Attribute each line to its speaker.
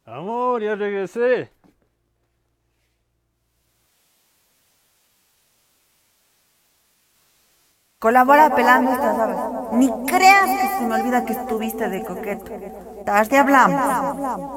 Speaker 1: Amor, ya regresé.
Speaker 2: Colabora pelando estas aves. Ni creas que se me olvida que estuviste de coqueto. Tarde hablamos.